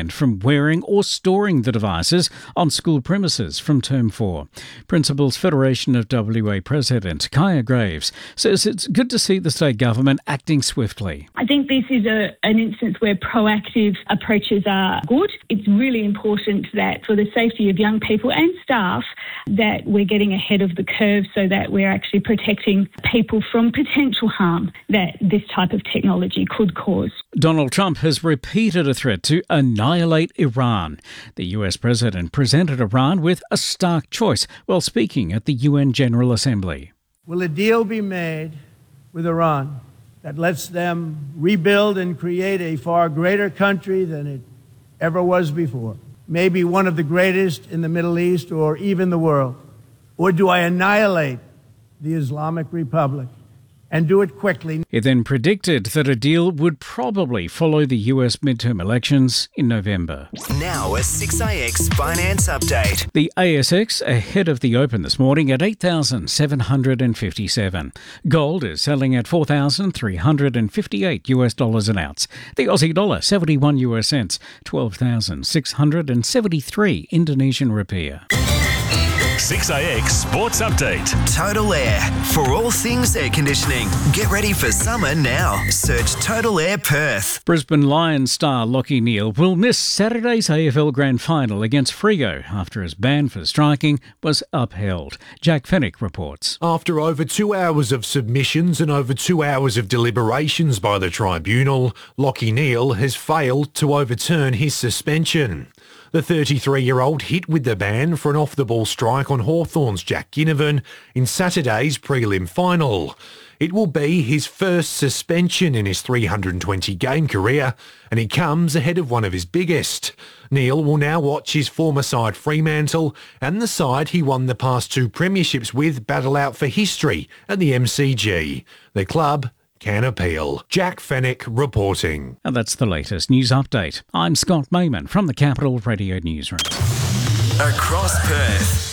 banned from wearing or storing the devices on school premises from Term 4. Principals Federation of WA President Kaya Graves says it's good to see the state government acting swiftly. I think this is an instance where proactive approaches are good. It's really important that for the safety of young people and staff that we're getting ahead of the curve so that we're actually protecting people from potential harm that this type of technology could cause. Donald Trump has repeated a threat to annihilate Iran. The US president presented Iran with a stark choice while speaking at the UN General Assembly. Will a deal be made with Iran that lets them rebuild and create a far greater country than it ever was before? Maybe one of the greatest in the Middle East or even the world? Or do I annihilate the Islamic Republic and do it quickly? He then predicted that a deal would probably follow the US midterm elections in November. Now a 6AX finance update. The ASX ahead of the open this morning at 8,757. Gold is selling at $4,358 an ounce. The Aussie dollar 71 US cents, 12,673 Indonesian rupiah. 6AX Sports Update. Total Air. For all things air conditioning. Get ready for summer now. Search Total Air Perth. Brisbane Lions star Lachie Neale will miss Saturday's AFL Grand Final against Freo after his ban for striking was upheld. Jack Fennick reports. After over 2 hours of submissions and over 2 hours of deliberations by the tribunal, Lachie Neale has failed to overturn his suspension. The 33-year-old hit with the ban for an off-the-ball strike on Hawthorn's Jack Ginnivan in Saturday's prelim final. It will be his first suspension in his 320-game career, and it comes ahead of one of his biggest. Neale will now watch his former side Fremantle and the side he won the past 2 premierships with battle out for history at the MCG. The club can appeal. Jack Fennick reporting. And that's the latest news update. I'm Scott Mayman from the Capital Radio Newsroom. Across Perth.